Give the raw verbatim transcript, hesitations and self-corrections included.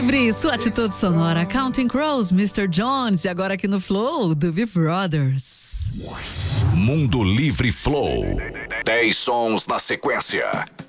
Livre, sua atitude sonora, Counting Crows, mister Jones, e agora aqui no Flow, Doobie Brothers. Mundo Livre Flow. dez sons na sequência.